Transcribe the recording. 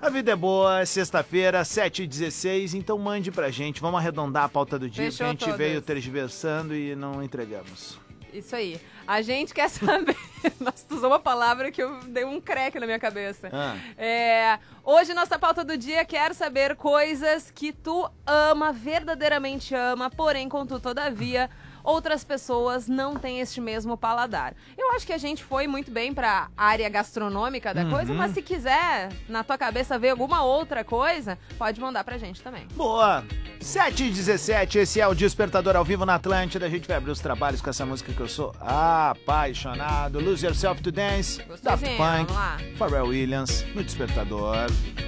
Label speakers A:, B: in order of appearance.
A: A vida é boa, é sexta-feira, 7h16, então mande pra gente. Vamos arredondar a pauta do dia, porque a gente veio tergiversando e não entregamos.
B: Isso aí. A gente quer saber... Nossa, tu usou uma palavra que eu dei um creque na minha cabeça. Hoje, nossa pauta do dia, quero saber coisas que tu ama, verdadeiramente ama, porém, contudo, todavia, outras pessoas não têm este mesmo paladar. Eu acho que a gente foi muito bem pra área gastronômica da coisa, mas se quiser, na tua cabeça, ver alguma outra coisa, pode mandar pra gente também.
A: Boa! 7h17, esse é o Despertador ao vivo na Atlântida. A gente vai abrir os trabalhos com essa música que eu sou apaixonado. Lose Yourself to Dance, Daft Punk, Pharrell Williams, no Despertador.